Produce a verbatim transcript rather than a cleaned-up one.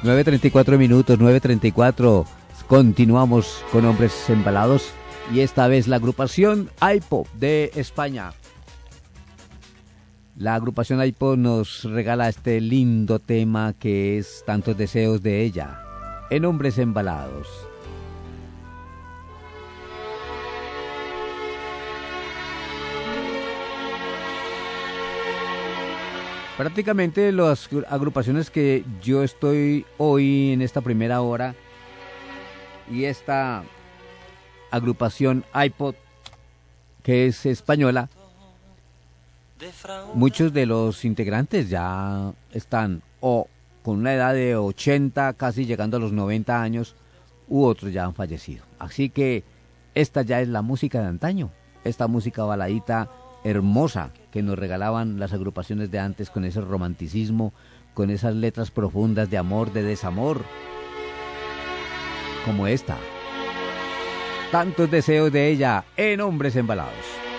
nueve treinta y cuatro minutos, nueve treinta y cuatro. Continuamos con Hombres Embalados y esta vez la agrupación iPop de España. La agrupación iPop nos regala este lindo tema que es Tantos deseos de ella, en Hombres Embalados. Prácticamente las agrupaciones que yo estoy hoy en esta primera hora y esta agrupación iPop que es española, muchos de los integrantes ya están o con una edad de ochenta, casi llegando a los noventa años, u otros ya han fallecido. Así que esta ya es la música de antaño, esta música baladita hermosa que nos regalaban las agrupaciones de antes, con ese romanticismo, con esas letras profundas de amor, de desamor, como esta. Tantos deseos de ella en Hombres Embalados.